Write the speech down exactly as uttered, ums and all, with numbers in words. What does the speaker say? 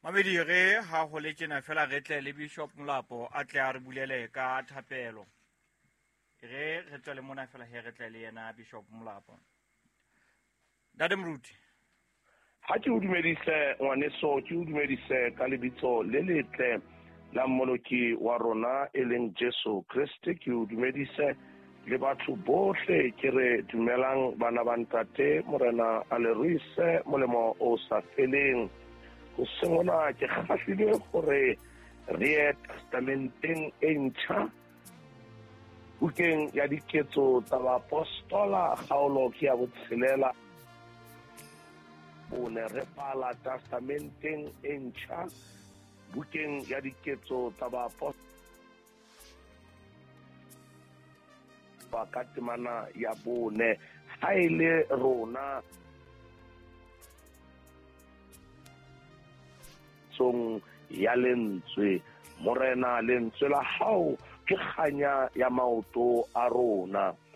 Mabedi ge ha go le tjena fela re tle le Bishop Molapo a tle a re bulele ka thapelo. Ge re tswa le mona fela he re tle le yena Bishop Molapo. Dade Mruti. Ha ke o dumedise ngwaneso ke o dumedise ka lebitso le letle la mmoloki wa rona e leng Jesu Kriste, ke o dumedise le batho bohle ke re dumelang bana ba ntate morena a le ruise molemo o sa feleng. Go sengona ke kgahlile gore re ye testamenteng e ntšha bukeng ya diketso tsa baapostola kgaolo ke ya botshelela bone re pala testamenteng e ntšha bukeng ya diketso tsa baapostola ba ka temana ya bone ha ile rona song ya lentswe morena lentswe la hao ke kganya ya maoto a rona